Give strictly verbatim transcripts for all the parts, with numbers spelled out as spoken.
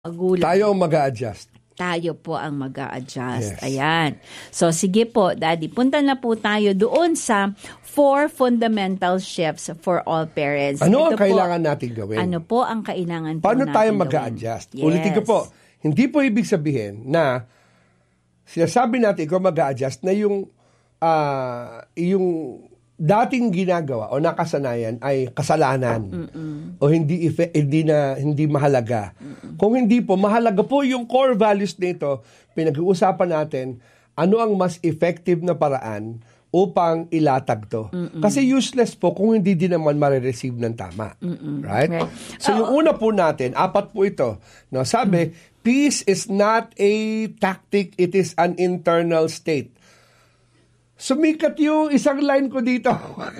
magulang. Tayo ang mag-a-adjust. Tayo po ang mag-a-adjust. Yes. Ayan. So, sige po, Daddy. Punta na po tayo doon sa four fundamental shifts for all parents. Ano ang Ito kailangan po, natin gawin? Ano po ang kailangan po Paano natin tayo gawin? mag-a-adjust? Yes. Ulitin ko po, hindi po ibig sabihin na sinasabi natin ikaw mag-a-adjust na yung uh, yung dating ginagawa o nakasanayan ay kasalanan. Mm-mm. O hindi efe- hindi na hindi mahalaga. Mm-mm. Kung hindi po mahalaga po yung core values nito, pinag-uusapan natin ano ang mas effective na paraan upang ilatag to. Mm-mm. Kasi useless po kung hindi din naman ma-receive ng tama. Right? right? So oh. yung una po natin, apat po ito. No, sabi, mm-hmm. peace is not a tactic, it is an internal state. Sumikat yung isang line ko dito.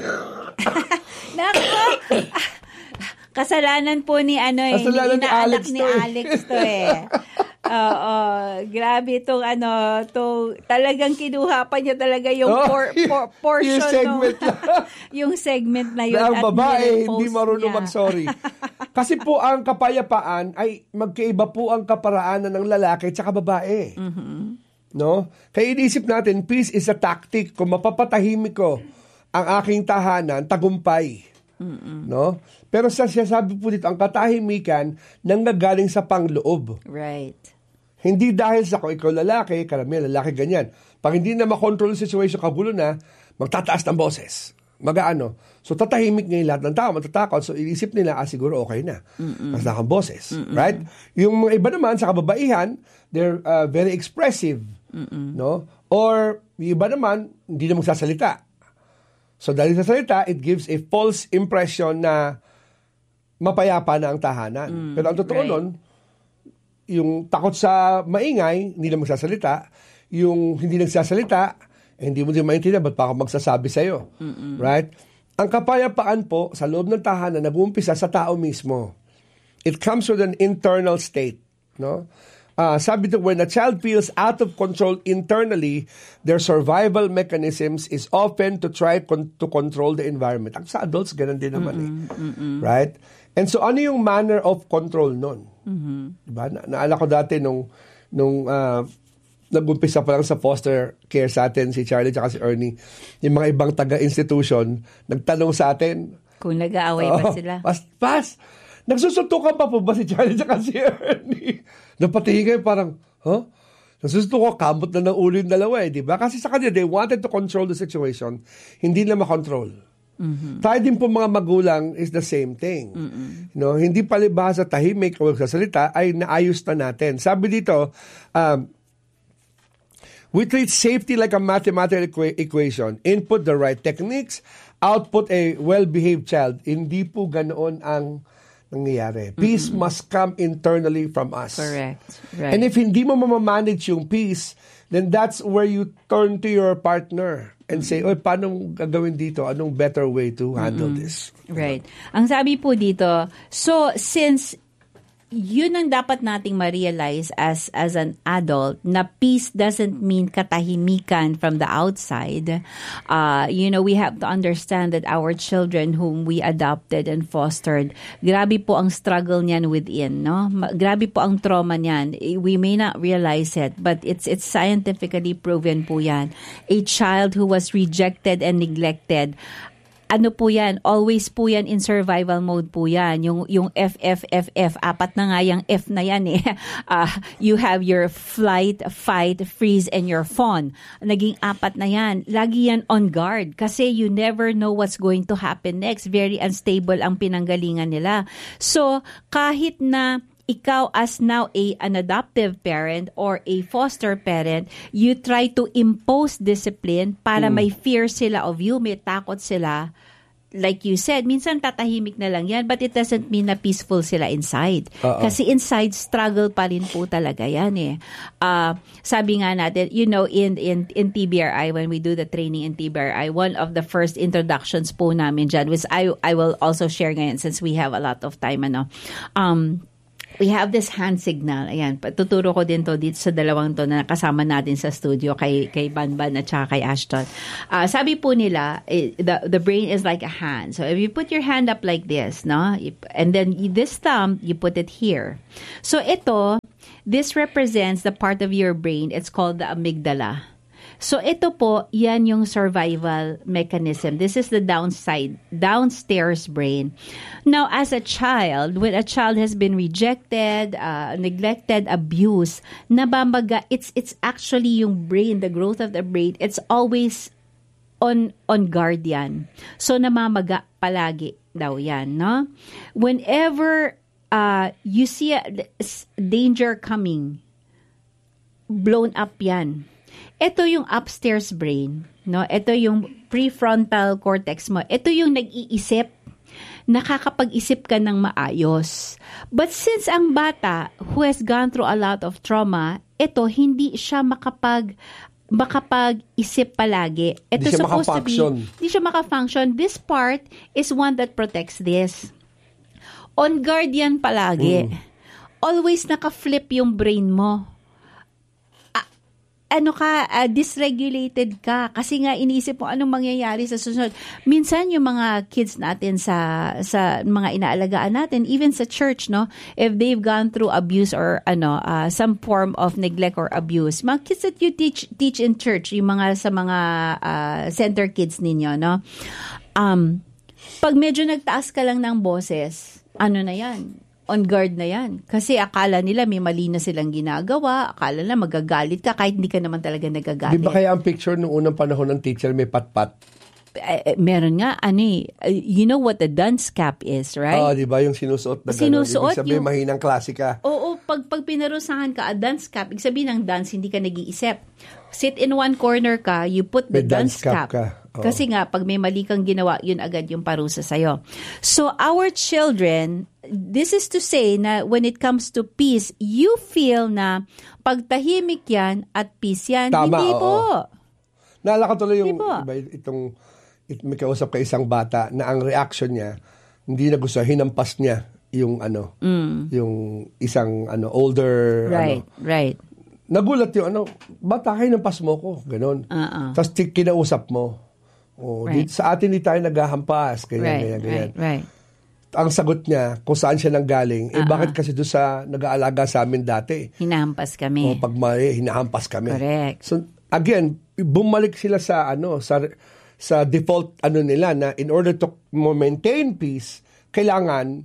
Naku! Kasalanan po ni ano eh. Kasalanan ni Alex ni to eh. Alex to eh. Oo, grabe itong ano, to, talagang kinuha pa niya talaga yung oh, por, por, portion. Yung segment no, na. yung segment na yun. Na ang babae, hindi marunong niya. mag-sorry. Kasi po ang kapayapaan ay magkaiba po ang kaparaanan ng lalaki at saka babae. Mm-hmm. No? Kaya iniisip natin, peace is a tactic. Kung mapapatahimik ko ang aking tahanan, tagumpay. Mm-mm. No? Pero sa sabi po dito, ang katahimikan nanggagaling sa pangloob. Right. Hindi dahil sa kung ikaw lalaki, karamihan lalaki ganyan. Pag hindi na makontrol yung situation, kagulo na, magtataas ng boses. Mag-ano. So tatahimik ngayon lahat ng tao, matatakot. So inisip nila, ah siguro okay na. Mas nakang boses. Mm-mm. Right? Yung mga iba naman sa kababaihan, they're uh, very expressive. Mm-mm. No? Or yung iba naman, hindi na magsasalita. So dahil sa salita, it gives a false impression na mapayapa na ang tahanan. Mm, Pero ang totoo right. nun, yung takot sa maingay, hindi na magsasalita. Yung hindi nagsasalita, eh, hindi mo din maintindihan, ba't pa ako magsasabi sa'yo? Mm-mm. Right? Ang kapayapaan po, sa loob ng tahanan, nag-uumpisa sa tao mismo. It comes with an internal state. No? Uh, sabi ito, when a child feels out of control internally, their survival mechanisms is often to try con- to control the environment. Ang sa adults, ganun din naman mm-mm, eh. Mm-mm. Right? And so, ano yung manner of control nun? Mm-hmm. Diba? Na- naala ko dati nung, nung uh, nag-umpisa pa lang sa foster care sa atin, si Charlie at si Ernie, yung mga ibang taga-institution, nagtanong sa atin. Kung nag-aaway oh, ba sila? Pas, pas, nagsusuntukan pa po ba si Charlie at si Ernie? Napatingin kayo parang, huh? Nagsusuntukan, kamot na ng ulo yung dalawa eh, di ba? Kasi sa kanila, they wanted to control the situation, hindi na makontrol. Mm-hmm. Tayo din po mga magulang is the same thing. Mm-hmm. No, hindi palibhasa tahimik o magsasalita ay naayos na natin. Sabi dito, um, we treat safety like a mathematical equa- equation. Input the right techniques, output a well-behaved child. Hindi po ganoon ang nangyayari. Peace mm-hmm. must come internally from us. Correct. Right. And if hindi mo mamamanage yung peace, then that's where you turn to your partner and mm-hmm. say, oy, paano gagawin dito? Anong better way to handle mm-hmm. this? Right. Ang sabi po dito, so since yun ang dapat nating ma-realize as as an adult na peace doesn't mean katahimikan from the outside. Uh, you know, we have to understand that our children whom we adopted and fostered, grabe po ang struggle niyan within, no? Grabe po ang trauma niyan. We may not realize it, but it's it's scientifically proven po yan. A child who was rejected and neglected, ano po yan, always po yan in survival mode po yan. Yung, yung F, F, F, F, apat na nga yung F na yan eh. Uh, you have your flight, fight, freeze, and your fawn. Naging apat na yan. Lagi yan on guard kasi you never know what's going to happen next. Very unstable ang pinanggalingan nila. So, kahit na ikaw as now a an adoptive parent or a foster parent, you try to impose discipline para mm. may fear sila of you, may takot sila. Like you said, minsan tatahimik na lang yan, but it doesn't mean na peaceful sila inside. Uh-oh. Kasi inside, struggle pa rin po talaga yan eh. Uh, sabi nga natin, you know, in, in, in T B R I, when we do the training in T B R I, one of the first introductions po namin dyan, which I, I will also share ngayon since we have a lot of time, ano, um, we have this hand signal. Ayan, tuturo ko din to dito sa dalawang to na kasama natin sa studio kay kay Banban at saka kay Ashton. Uh, sabi po nila, eh, the the brain is like a hand. So if you put your hand up like this, no? And then this thumb, you put it here. So ito, this represents the part of your brain. It's called the amygdala. So ito po, yan yung survival mechanism. This is the downside, downstairs brain. Now, as a child, when a child has been rejected, uh, neglected, abused, nabambaga, it's it's actually yung brain, the growth of the brain, it's always on on guard yan. So namamaga palagi daw yan, no? Whenever uh, you see a danger coming, blown up yan. Ito yung upstairs brain, no? Ito yung prefrontal cortex mo. Ito yung nag-iisip. Nakakapag-isip ka ng maayos. But since ang bata who has gone through a lot of trauma, ito hindi siya makapag makapag-isip palagi. Ito hindi siya supposed to be, hindi siya maka-function. This part is one that protects this. On guard yan palagi. Mm. Always naka-flip yung brain mo. Ano ka, uh, dysregulated ka kasi nga iniisip mo anong mangyayari sa susunod. Minsan yung mga kids natin sa sa mga inaalagaan natin, even sa church, no, if they've gone through abuse or ano, uh, some form of neglect or abuse, mga kids that you teach teach in church, yung mga sa mga uh, center kids ninyo, no, um, pag medyo nagtaas ka lang ng boses, ano na yan? On guard na yan. Kasi akala nila may mali na silang ginagawa. Akala nila magagalit ka kahit hindi ka naman talaga nagagalit. Di ba kaya ang picture noong unang panahon ng teacher may pat-pat? Eh, meron nga, ano eh, you know what the dunce cap is, right? Oo, oh, di ba yung sinusuot na gano'n? Sinusuot ibig sabihin, yung, mahinang klase ka. Oo, pag, pag pinarusahan ka, a dance cap, ibig sabihin ng dance, hindi ka nag-iisip. Sit in one corner ka, you put the may dance, dance cap. cap. Oh. Kasi nga, pag may mali kang ginawa, yun agad yung parusa sa'yo. So, our children, this is to say na when it comes to peace, you feel na pag tahimik yan at peace yan, tama, hindi oo. po. Naalala ko tuloy yung iba, itong it, may kausap ka isang bata na ang reaction niya, hindi na gusto, hinampas niya yung ano, mm. yung isang ano older right, ano. Right. Nagulat yung ano, bata kayo hinampas mo ko, gano'n. Uh-uh. Tapos kinausap mo. Oh, right. Dito, sa atin di tayo naghahampas, ganyan, right, ganyan, ganyan. Right, right. Ang sagot niya, kung saan siya nanggaling, uh-uh. eh bakit kasi doon sa nag-aalaga sa amin dati? Hinahampas kami. O pag mali, hinahampas kami. Correct. So, again, bumalik sila sa ano, sa sa default ano nila na in order to maintain peace, kailangan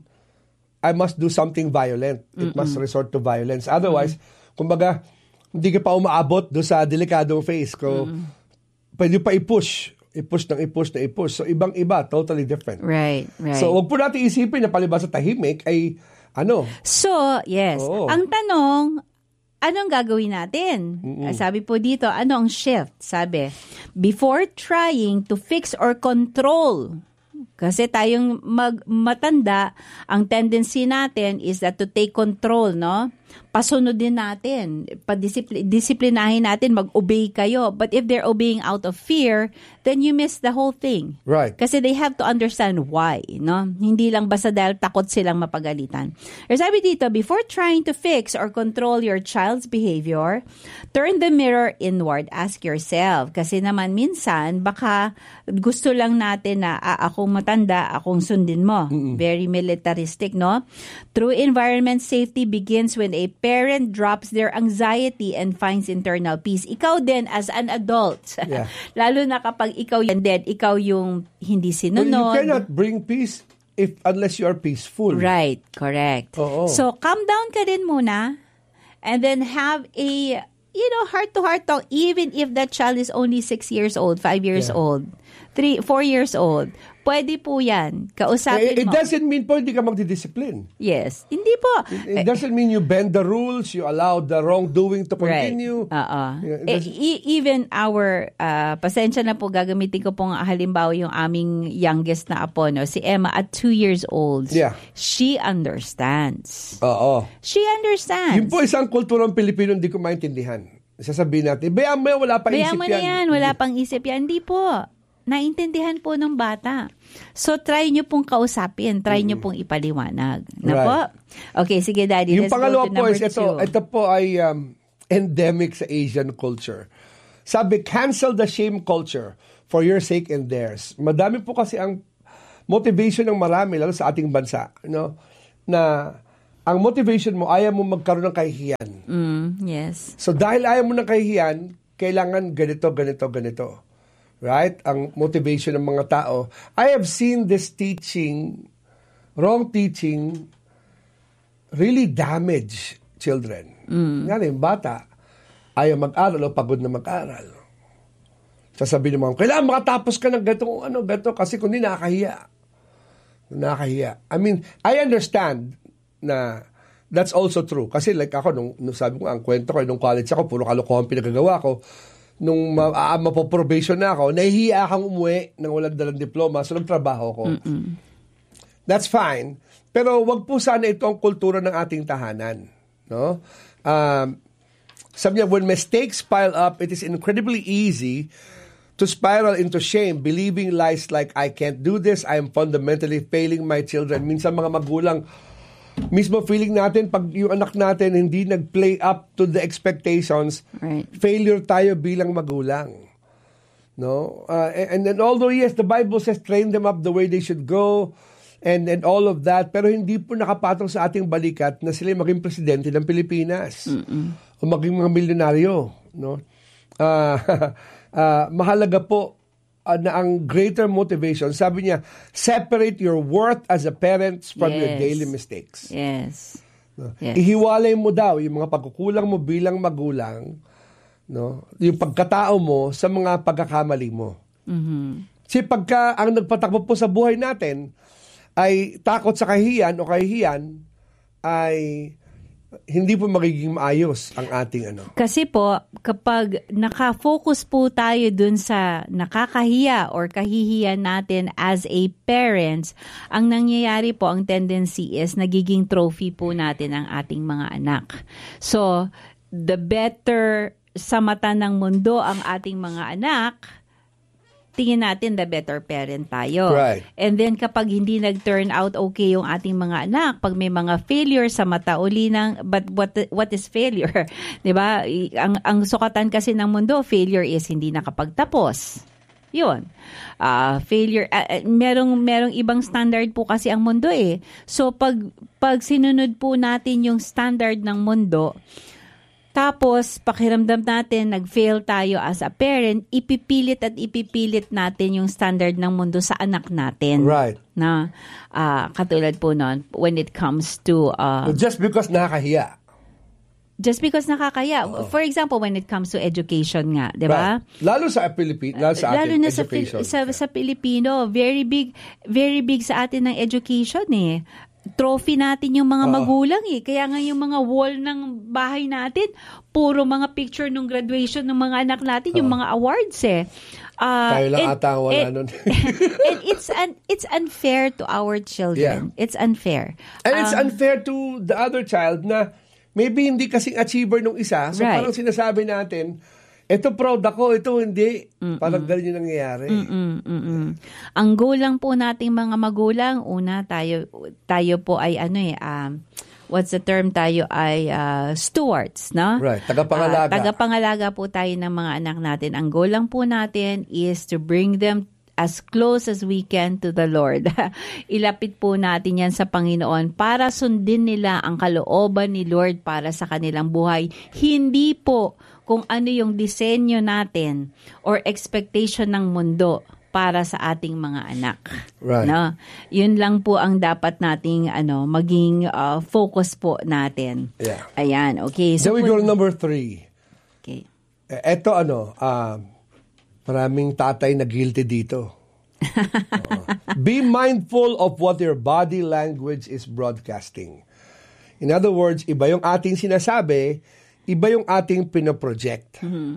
I must do something violent. It Mm-mm. must resort to violence. Otherwise, Mm-mm. kumbaga, hindi ka pa umaabot do sa delikadong phase ko. Mm-mm. Pwede pa i-push. I-push ng i-push na i-push. So, ibang-iba, totally different. Right, right. So, wag po natin isipin na palibas sa tahimik ay ano. So, yes. Oo. Ang tanong, anong gagawin natin? Mm-mm. Sabi po dito, ano ang shift? Sabi, before trying to fix or control. Kasi tayong mag, matanda, ang tendency natin is that to take control, no? Pasunod din natin. Padisiplinahin natin, mag-obey kayo. But if they're obeying out of fear, then you miss the whole thing. Right. Kasi they have to understand why, no? Hindi lang basta dahil takot silang mapagalitan. Or sabi dito, before trying to fix or control your child's behavior, turn the mirror inward. Ask yourself. Kasi naman minsan, baka gusto lang natin na ah, akong matanda, akong sundin mo. Mm-mm. Very militaristic, no? True environment safety begins when a parent drops their anxiety and finds internal peace. Ikaw din as an adult. Yeah. Lalo na kapag ikaw yan din, ikaw yung hindi sinunod. Well, you cannot bring peace if unless you are peaceful. Right, correct. Oo. So, calm down ka din muna and then have a, you know, heart-to-heart talk even if that child is only six years old, five years yeah. old, three, four years old. Pwede po yan. Kausapin it, it mo. It doesn't mean po hindi ka magdidiscipline. Yes. Hindi po. It, it doesn't mean you bend the rules, you allow the wrongdoing to continue. Right. Uh-uh. Yeah, e- even our, uh, pasensya na po, gagamitin ko pong halimbawa yung aming youngest na apo, no? Si Emma at two years old. Yeah. She understands. Oo. She understands. Yun po isang kulturang Pilipino hindi ko maintindihan. Sasabihin natin, bayaan mo yan, wala pang bayaan isip mo yan. na yan, wala pang isip yan. Hindi po. naintindihan po ng bata. So, try nyo pong kausapin. Try nyo pong ipaliwanag. Na Right. po? Okay, sige, Daddy. Yung Let's pangalawa go to po number is ito, two. ito po ay um, endemic sa Asian culture. Sabi, cancel the shame culture for your sake and theirs. Madami po kasi ang motivation ng marami, lalo sa ating bansa, no? Na ang motivation mo, ayaw mo magkaroon ng kahihiyan. Mm, yes. So dahil ayaw mo ng kahihiyan, kailangan ganito, ganito, ganito. Right? Ang motivation ng mga tao. I have seen this teaching, wrong teaching, really damage children. Mm. Nga yung bata, ayaw mag-aral o pagod na mag-aral. Sasabihin mo, kailangan makatapos ka ng ganito, ano, ganito, kasi kundi nakakahiya. Nakakahiya. I mean, I understand na that's also true. Kasi like ako, nung, nung sabi ko, ang kwento ko, nung college ako, puro kalokohan pinagagawa ko. Nung ma- uh, mapoprobation na ako, nahihiya kang umuwi nang walang dalang diploma, so nagtrabaho ko. Mm-mm. That's fine. Pero wag po sana ito ang kultura ng ating tahanan. No? Um, sabi niya, when mistakes pile up, it is incredibly easy to spiral into shame, believing lies like, I can't do this, I am fundamentally failing my children. Minsan mga magulang, mismo feeling natin, pag yung anak natin hindi nag-play up to the expectations, right. failure tayo bilang magulang. No? Uh, and, and then although, yes, the Bible says, train them up the way they should go, and, and all of that, pero hindi po nakapatong sa ating balikat na sila maging presidente ng Pilipinas. Mm-mm. O maging mga milyonaryo. No? Uh, Uh, mahalaga po uh, na ang greater motivation, sabi niya, separate your worth as a parent from yes. your daily mistakes. Yes. No? yes. Ihiwalay mo daw yung mga pagkukulang mo bilang magulang, no? Yung pagkatao mo sa mga pagkakamali mo. Mm-hmm. Kasi pagka ang nagpatakbo po sa buhay natin ay takot sa kahihiyan o kahihiyan, ay hindi po magiging maayos ang ating ano. Kasi po, kapag nakafocus po tayo dun sa nakakahiya or kahihiyan natin as a parents, ang nangyayari po, ang tendency is nagiging trophy po natin ang ating mga anak. So, the better sa mata ng mundo ang ating mga anak, tingin natin the better parent tayo. Right. And then kapag hindi nag-turn out okay yung ating mga anak, pag may mga failure sa mata uli ng, but what what is failure? 'Di ba? Ang ang sukatan kasi ng mundo, failure is hindi nakapagtapos. 'Yun. Uh, failure uh, merong merong ibang standard po kasi ang mundo eh. So pag pag sinunod po natin yung standard ng mundo, tapos, pakiramdam natin, nag-fail tayo as a parent, ipipilit at ipipilit natin yung standard ng mundo sa anak natin. Right. Na, uh, katulad po nun, when it comes to... Uh, just because nakakahiya. Just because nakakaya. Uh-oh. For example, when it comes to education nga, di ba? Right. Lalo sa Pilipino, lalo sa Lalo atin, na education. Sa, sa, sa Pilipino, very big, very big sa atin ng education eh. Trophy natin yung mga uh, magulang eh. Kaya nga yung mga wall ng bahay natin, puro mga picture ng graduation ng mga anak natin, uh, yung mga awards eh. Uh, Tayo lang and, ata ang wala and, nun. And it's un, it's unfair to our children. Yeah. It's unfair. And um, it's unfair to the other child na maybe hindi kasing achiever nung isa. So right. parang sinasabi natin, ito proud ako, ito hindi. Mm-mm. Parang ganun yung nangyayari. Mm-mm, mm-mm. Ang goal lang po nating mga magulang, una tayo tayo po ay ano eh, um, what's the term, tayo ay uh, stewards, no? Right, tagapangalaga. Uh, tagapangalaga po tayo ng mga anak natin. Ang goal lang po natin is to bring them as close as we can to the Lord. Ilapit po natin yan sa Panginoon para sundin nila ang kalooban ni Lord para sa kanilang buhay. Hindi po kung ano yung disenyo natin or expectation ng mundo para sa ating mga anak. Right. No? Yun lang po ang dapat nating ano, maging uh, focus po natin. Yeah. Ayan, okay. So Then we po, go to number three. Okay. Ito ano, uh, maraming tatay na guilty dito. uh, be mindful of what your body language is broadcasting. In other words, iba yung ating sinasabi, iba yung ating pinoproject. Mm-hmm.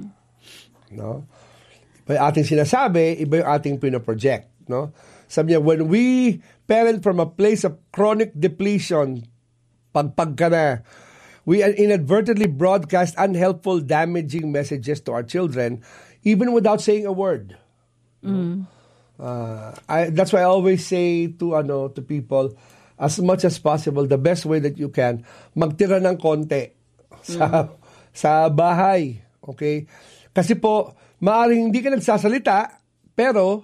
No? Iba yung ating sinasabi, iba yung ating pinoproject. No? Sabi niya, when we parent from a place of chronic depletion, pagpag ka na, we inadvertently broadcast unhelpful, damaging messages to our children, even without saying a word. Mm. Uh, I, that's why I always say to ano to people, as much as possible, the best way that you can, magtira ng konti sa mm. sa bahay. Okay? Kasi po, maaaring hindi ka nagsasalita, pero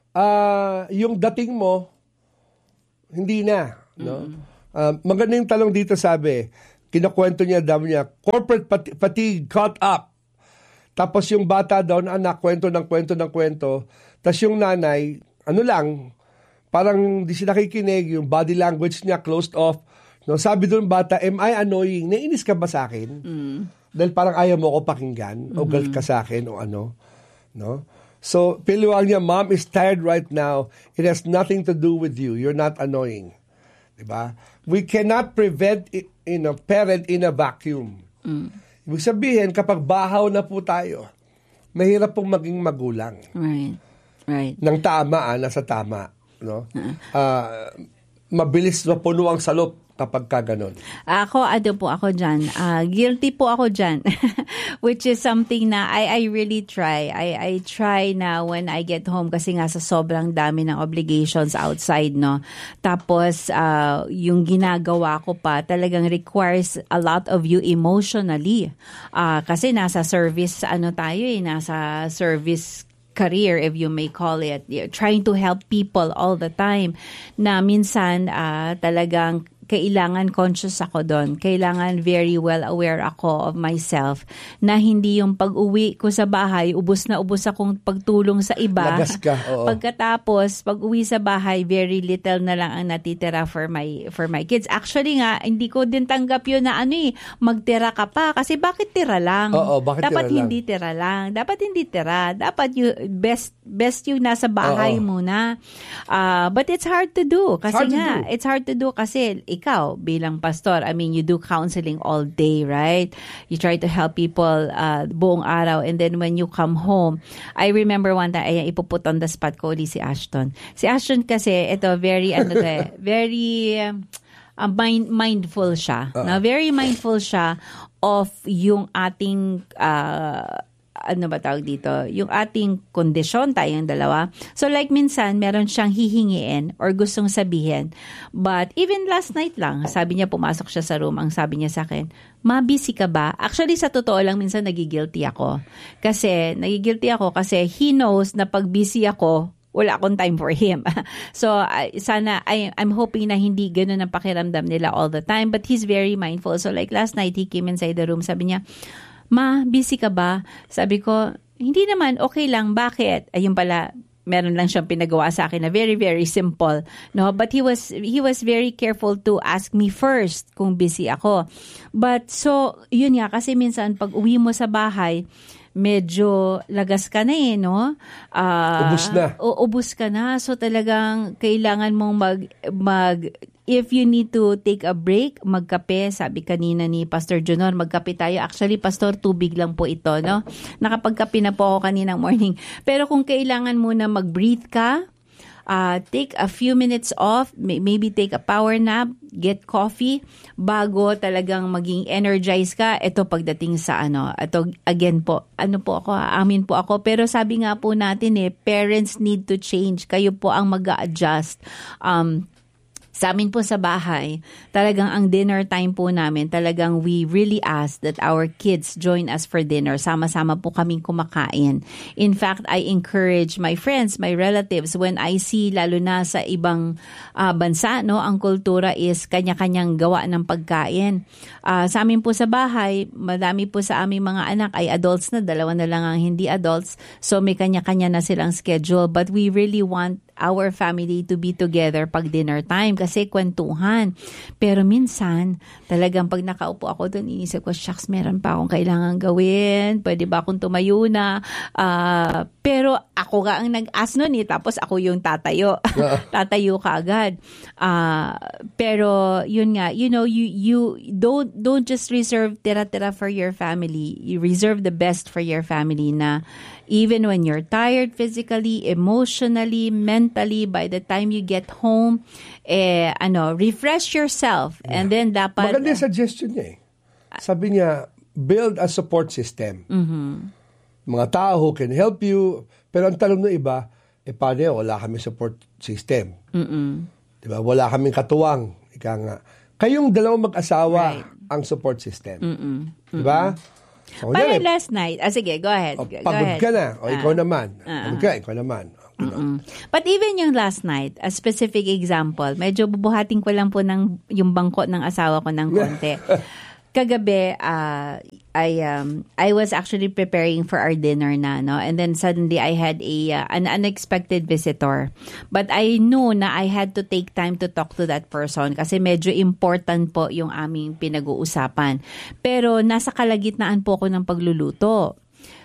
uh, yung dating mo, hindi na. No? Mm. Uh, maganda yung talong dito, sabi, kinakwento niya, daw niya, corporate pat- fatigue caught up. Tapos yung bata daw na anak, kwento ng kwento ng kwento. Tapos yung nanay, ano lang, parang di siya nakikinig, yung body language niya closed off. No, sabi doon bata, am I annoying? Nainis ka ba sa akin? Mm. Dahil parang ayaw mo ko pakinggan, mm-hmm. o galit ka sa akin, o ano. No? So, piliwag niya, Mom is tired right now. It has nothing to do with you. You're not annoying. Diba? We cannot prevent it, in a parent in a vacuum. Mm. Ibig sabihin, kapag bahaw na po tayo, mahirap pong maging magulang. Right. Right. Nang tama, ah, nasa tama. No? Uh-huh. Uh, mabilis na puno ang salop kapag ka ganun. Ako, ano po ako dyan. Uh, guilty po ako dyan. Which is something na I, I really try. I, I try na when I get home kasi nga sa sobrang dami ng obligations outside, no? Tapos, uh, yung ginagawa ko pa talagang requires a lot of you emotionally. Uh, kasi nasa service, ano tayo eh, nasa service career, if you may call it. You're trying to help people all the time na minsan uh, talagang kailangan conscious ako doon. Kailangan very well aware ako of myself na hindi yung pag-uwi ko sa bahay, ubos na ubos akong pagtulong sa iba. Lagas ka, oo. Pagkatapos, pag-uwi sa bahay, very little na lang ang natitira for my for my kids. Actually nga, hindi ko din tanggap yun na ano eh, magtira ka pa. Kasi bakit tira lang? Oo, bakit Dapat tira hindi lang? tira lang. Dapat hindi tira. Dapat you, best best yung nasa bahay Oo. muna. Uh, but it's hard to do. Kasi It's hard nga, to do. it's hard to do kasi ikaw, bilang pastor, I mean, you do counseling all day, right? You try to help people uh, buong araw, and then when you come home, I remember one time, ay, ipuput on the spot ko ulit si Ashton. Si Ashton kasi, ito, very, ano to, very um, uh, mind, mindful siya. Uh-huh. Na very mindful siya of yung ating uh, ano ba tawag dito, yung ating kondisyon, tayong dalawa. So like minsan, meron siyang hihingiin or gustong sabihin. But even last night lang, sabi niya, pumasok siya sa room, ang sabi niya sa akin, Ma, busy ka ba? Actually, sa totoo lang, minsan nagigilty ako. Kasi, nagigilty ako kasi he knows na pag busy ako, wala akong time for him. So, uh, sana, I, I'm hoping na hindi ganun ang pakiramdam nila all the time. But he's very mindful. So like last night, he came inside the room, sabi niya, Ma, busy ka ba? Sabi ko, hindi naman, okay lang. Bakit? Ayun pala, meron lang siyang pinagawa sa akin na very, very simple. No? But he was he was very careful to ask me first kung busy ako. But so, yun nga, kasi minsan pag uwi mo sa bahay, medyo lagas ka na eh, no? Uh, ubus na. O, ubus ka na. So talagang kailangan mong mag, mag if you need to take a break, magkape, sabi kanina ni Pastor Junor, magkape tayo. Actually, Pastor, tubig lang po ito, no? Nakapagkape na po ako kaninang morning. Pero kung kailangan muna mag-breathe ka, uh, take a few minutes off, maybe take a power nap, get coffee, bago talagang maging energized ka. Ito pagdating sa ano, ito again po, ano po ako, amin po ako. Pero sabi nga po natin eh, parents need to change. Kayo po ang mag-a-adjust. Um, Sa amin po sa bahay, talagang ang dinner time po namin, talagang we really ask that our kids join us for dinner. Sama-sama po kaming kumakain. In fact, I encourage my friends, my relatives, when I see, lalo na sa ibang uh, bansa, no, ang kultura is kanya-kanyang gawa ng pagkain. Uh, sa amin po sa bahay, madami po sa aming mga anak ay adults na, dalawa na lang ang hindi adults. So may kanya-kanya na silang schedule. But we really want our family to be together pag dinner time kasi kwentuhan. Pero minsan, talagang pag nakaupo ako doon, inisip ko, shucks, meron pa akong kailangan gawin. Pwede ba akong tumayo na? Uh, pero ako nga ang nag-ask nun eh, tapos ako yung tatayo. Tatayo ka agad. Uh, pero yun nga, you know, you you don't don't just reserve tira-tira for your family. You reserve the best for your family na even when you're tired physically, emotionally, mentally, by the time you get home, eh, ano, refresh yourself. Yeah. And then dapat... Maganda yung suggestion niya eh. Sabi niya, build a support system. Mm-hmm. Mga tao who can help you. Pero ang tanong ng iba, eh paano wala kami support system. Mm-mm. Diba? Wala kaming katuwang. Ika nga. Kayong dalawang mag-asawa Right. ang support system. Mm-mm. Diba? So, Parang kunyari, last night, ah sige, go ahead. o, Go pagod ahead. ka na. O, ikaw Ah. naman. Ah. Pagod ka, ikaw naman. You know. Mm. But even yung last night, a specific example, medyo bubuhating ko lang po ng, yung bangko ng asawa ko ng konti. Kagabi, uh, I um I was actually preparing for our dinner na, no? And then suddenly I had a uh, an unexpected visitor. But I knew na I had to take time to talk to that person kasi medyo important po yung aming pinag-uusapan. Pero nasa kalagitnaan po ako ng pagluluto.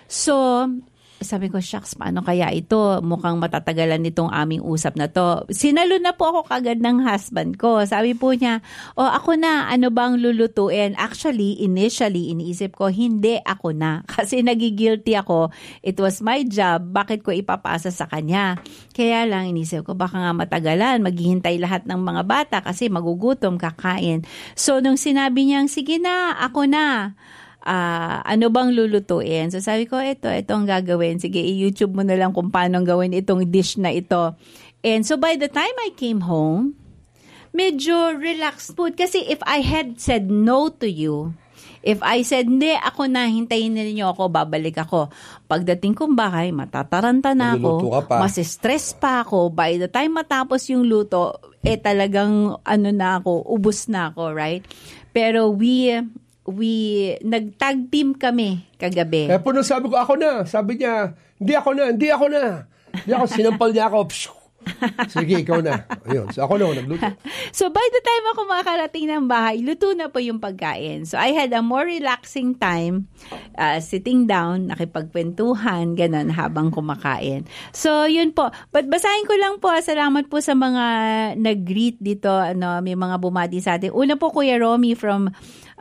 So, sabi ko, shucks, paano kaya ito? Mukhang matatagalan nitong aming usap na to. Sinalo na po ako kagad ng husband ko. Sabi po niya, oh, ako na, ano bang lulutuin? Actually, initially, iniisip ko, hindi ako na. Kasi nagigilty ako. It was my job. Bakit ko ipapasa sa kanya? Kaya lang, inisip ko, baka nga matagalan. Maghihintay lahat ng mga bata kasi magugutom, kakain. So, nung sinabi niyang, sige na, ako na. Uh, ano bang lulutuin? So sabi ko, ito, ito ang gagawin. Sige, i-YouTube mo na lang kung paano gawin itong dish na ito. And so by the time I came home, medyo relaxed food. Kasi if I had said no to you, if I said, hindi, ako na, hintayin niyo ako, babalik ako. Pagdating kong bahay, matataranta na Magluluto ako, ka pa. masistress pa ako. By the time matapos yung luto, eh talagang ano na ako, ubus na ako, right? Pero we... we, nag-tag team kami kagabi. Kaya po nung sabi ko, ako na. Sabi niya, hindi ako na, hindi ako na. Hindi ako, sinampal niya ako. Pshoo. Sige, ikaw na. Ayun. So ako na, nagluto. So by the time ako makarating ng bahay, luto na po yung pagkain. So I had a more relaxing time, uh, sitting down, nakipagkwentuhan, ganun, habang kumakain. So yun po. But basahin ko lang po, salamat po sa mga nag-greet dito, ano, may mga bumati sa atin. Una po, Kuya Romy from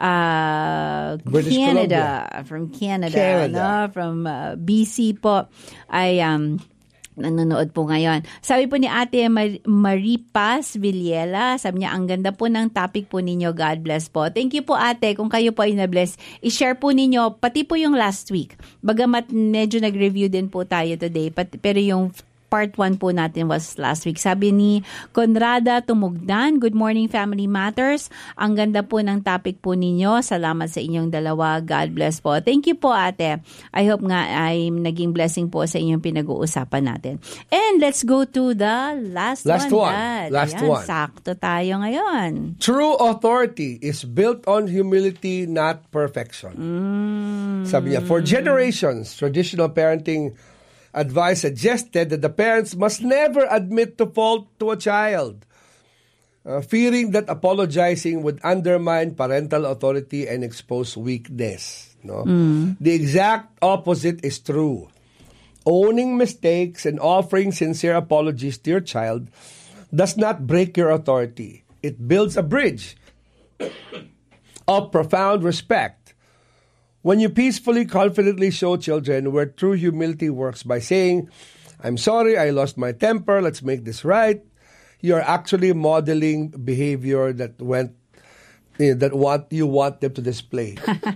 uh, British Canada. Columbia. From Canada. Canada. No? From uh, B C po. I um nanonood po ngayon. Sabi po ni Ate Mar- Maripaz Villela, sabi niya, ang ganda po ng topic po ninyo. God bless po. Thank you po, Ate. Kung kayo po ay na-bless, i-share po ninyo, pati po yung last week. Bagamat medyo nag-review din po tayo today, pati, pero yung part one po natin was last week. Sabi ni Conrada Tumugdan, Good morning, Family Matters. Ang ganda po ng topic po ninyo. Salamat sa inyong dalawa. God bless po. Thank you po, Ate. I hope nga ay naging blessing po sa inyong pinag-uusapan natin. And let's go to the last, Last one. one. Dad. Last Ayan, one. sakto tayo ngayon. True authority is built on humility, not perfection. Mm. Sabi niya, for generations, traditional parenting advice suggested that the parents must never admit to fault to a child, uh, fearing that apologizing would undermine parental authority and expose weakness. No? Mm. The exact opposite is true. Owning mistakes and offering sincere apologies to your child does not break your authority. It builds a bridge of profound respect. When you peacefully, confidently show children where true humility works by saying, I'm sorry, I lost my temper, let's make this right, you're actually modeling behavior that went eh, that what you want them to display.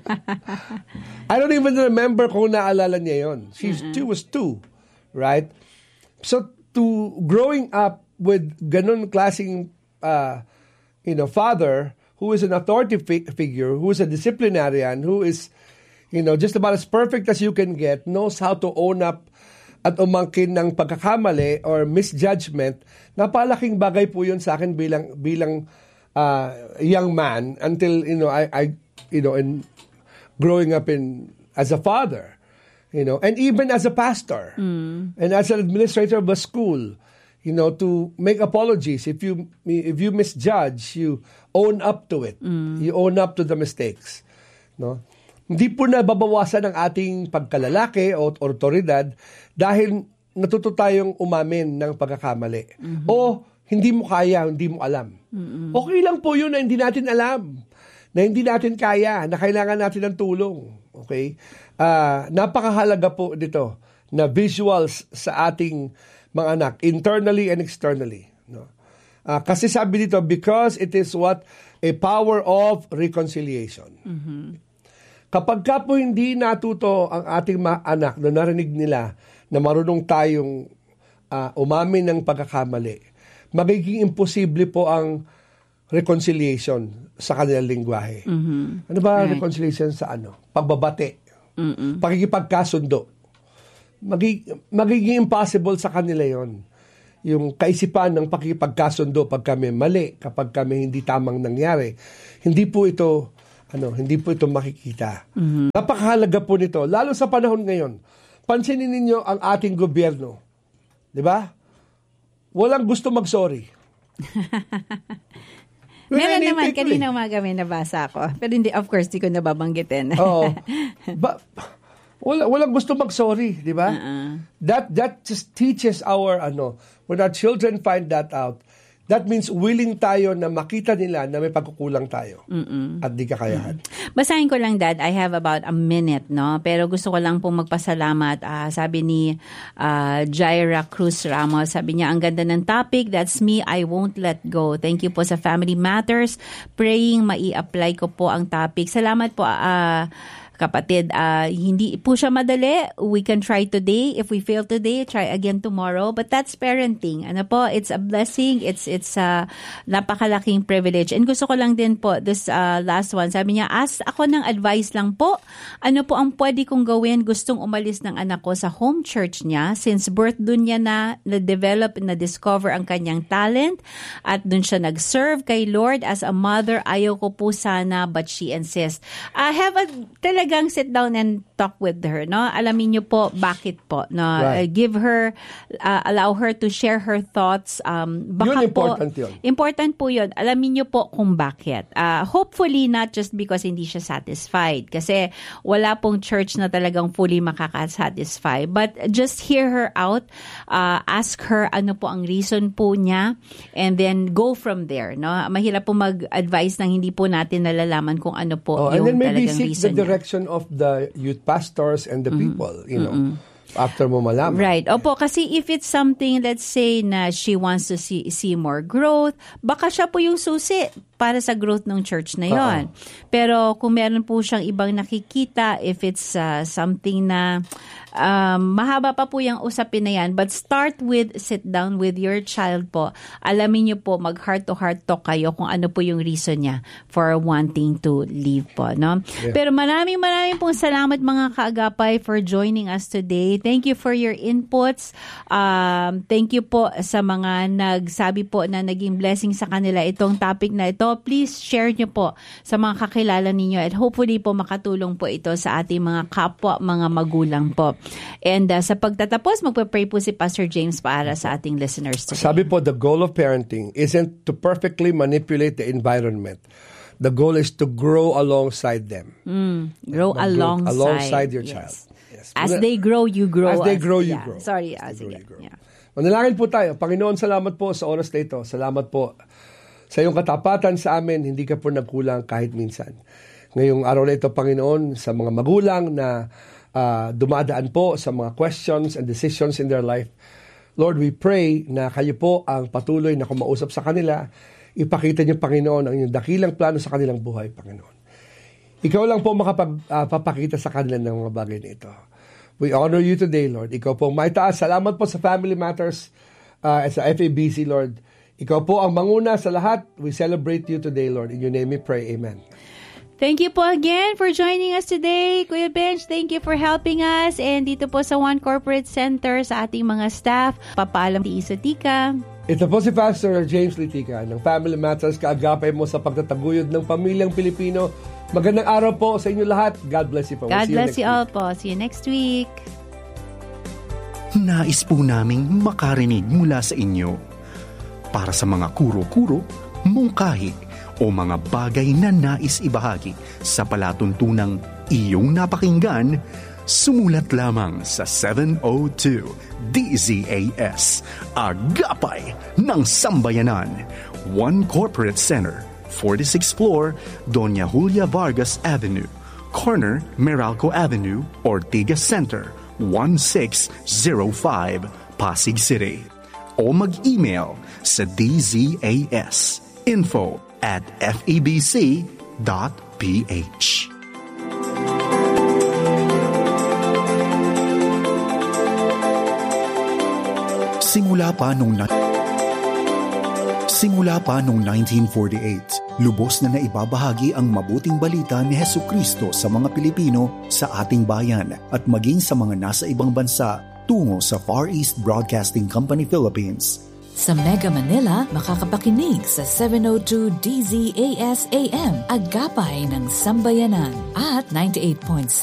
I don't even remember kung naalala niya yon. She's, she was two, right? So, to growing up with ganun klaseng, uh, you know, father who is an authority fi- figure, who is a disciplinarian, who is, you know, just about as perfect as you can get, knows how to own up at umangkin ng pagkakamali or misjudgment, napalaking bagay po yun sa akin bilang bilang uh, young man until, you know, I, I you know, in growing up in as a father, you know, and even as a pastor mm. and as an administrator of a school, you know, to make apologies if you if you misjudge, you own up to it, mm. you own up to the mistakes, no. Hindi po nababawasan ang ating pagkalalaki o otoridad dahil natuto tayong umamin ng pagkakamali. Mm-hmm. O hindi mo kaya, hindi mo alam. Mm-hmm. Okay lang po yun na hindi natin alam, na hindi natin kaya, na kailangan natin ng tulong. Okay? Uh, napakahalaga po dito na visuals sa ating mga anak, internally and externally. No? Uh, kasi sabi dito, because it is what? A power of reconciliation. Mm-hmm. Kapag ka po hindi natuto ang ating mga anak na narinig nila na marunong tayong uh, umamin ng pagkakamali, magiging imposible po ang reconciliation sa kanilang lingwahe. Mm-hmm. Ano ba Right. reconciliation sa ano? Pagbabate. Mm-mm. Pakikipagkasundo. Magig- magiging impossible sa kanila yon. Yung kaisipan ng pakikipagkasundo pag kami mali, kapag kami hindi tamang nangyari. Hindi po ito, ano, hindi po ito makikita. Mm-hmm. Napakahalaga po nito, lalo sa panahon ngayon. Pansinin ninyo ang ating gobyerno. Di ba? Walang gusto mag-sorry. Meron Well, naman, technically. kanina umaga may nabasa ko. Pero hindi, of course, di ko nababanggitin. Oo. Ba, wala, walang gusto mag-sorry, di ba? Uh-uh. That that just teaches our, ano, when our children find that out, that means willing tayo na makita nila na may pagkukulang tayo. Mm-mm. At di kakayahan. Basahin ko lang, Dad. I have about a minute, no? Pero gusto ko lang pong magpasalamat. Ah, sabi ni ah, Jaira Cruz Ramos, sabi niya, ang ganda ng topic. That's me. I won't let go. Thank you po sa Family Matters. Praying, mai-apply ko po ang topic. Salamat po, ah, kapatid. Ah, hindi po siya madali. We can try today. If we fail today, try again tomorrow. But that's parenting. Ano po? It's a blessing. It's it's a napakalaking privilege. And gusto ko lang din po, this uh, last one, sabi niya, ask ako ng advice lang po. Ano po ang pwede kong gawin? Gustong umalis ng anak ko sa home church niya since birth dun niya na na-develop, na-discover ang kanyang talent at dun siya nag-serve kay Lord as a mother. Ayaw ko po sana but she insists. I have a talagang sit down and talk with her, no? Alamin niyo po bakit po, no? Right. Uh, give her, uh, allow her to share her thoughts. Um, baka Yun, important po, yun. Important po yun. Alamin niyo po kung bakit. Uh, hopefully, not just because hindi siya satisfied. Kasi wala pong church na talagang fully makakasatisfy. But just hear her out. Uh, ask her ano po ang reason po niya. And then go from there, no? Mahirap po mag-advise nang hindi po natin nalalaman kung ano po Oh, and yung then maybe talagang seek reason the niya. direction of the youth pastors and the people, you know, after mo malaman. Right. Opo, kasi if it's something, let's say, na she wants to see see more growth, baka siya po yung susi para sa growth ng church na yon. Uh-oh. Pero kung meron po siyang ibang nakikita, if it's uh, something na um, mahaba pa po yung usapin na yan, but start with, sit down with your child po. Alamin niyo po, mag heart-to-heart talk kayo kung ano po yung reason niya for wanting to leave po, no? Yeah. Pero maraming maraming pong salamat mga kaagapay for joining us today. Thank you for your inputs. Um, thank you po sa mga nagsabi po na naging blessing sa kanila itong topic na ito. Please share niyo po sa mga kakilala ninyo at hopefully po makatulong po ito sa ating mga kapwa, mga magulang po. And uh, sa pagtatapos, magpa-pray po si Pastor James para sa ating listeners today. Sabi po, the goal of parenting isn't to perfectly manipulate the environment. The goal is to grow alongside them. Mm, grow alongside. Alongside your yes. child. Yes. As they grow, you grow. As they grow, you yeah. grow. Sorry, As as they grow, yeah. you grow. yeah. Manalangin po tayo. Panginoon, salamat po sa oras na ito. Salamat po sa iyong katapatan sa amin. Hindi ka po nagkulang kahit minsan. Ngayong araw na ito, Panginoon, sa mga magulang na uh, dumadaan po sa mga questions and decisions in their life, Lord, we pray na kayo po ang patuloy na kumausap sa kanila. Ipakita niyo, Panginoon, ang inyong dakilang plano sa kanilang buhay, Panginoon. Ikaw lang po makapagpapakita uh, sa kanila ng mga bagay na ito. We honor you today, Lord. Ikaw po maitaas. Salamat po sa Family Matters uh, at sa F A B C, Lord. Ikaw po ang manguna sa lahat. We celebrate you today, Lord. In your name we pray. Amen. Thank you po again for joining us today. Kuya Bench, thank you for helping us. And dito po sa One Corporate Center sa ating mga staff, papaalam si Isa Tika. Ito po si Pastor James Litica ng Family Matters. Kaagapay mo sa pagtataguyod ng pamilyang Pilipino. Magandang araw po sa inyo lahat. God bless you po. God we'll bless you, you all po. See you next week. Nais po naming makarinig mula sa inyo. Para sa mga kuro-kuro, mungkahi, o mga bagay na nais ibahagi sa palatuntunang iyong napakinggan, sumulat lamang sa seven oh two D Z A S, Agapay ng Sambayanan, One Corporate Center, forty-sixth floor, Doña Julia Vargas Avenue, corner Meralco Avenue, Ortigas Center, one six zero five, Pasig City. O mag-email sa d z a s info at f e b c dot p h. Simula Simula pa nung na- Simula pa noong nineteen forty-eight, lubos na naibabahagi ang mabuting balita ni Hesukristo sa mga Pilipino sa ating bayan at maging sa mga nasa ibang bansa tungo sa Far East Broadcasting Company Philippines. Sa Mega Manila, makakapakinig sa seven oh two D Z A S A M, Agapay ng Sambayanan at ninety-eight point seven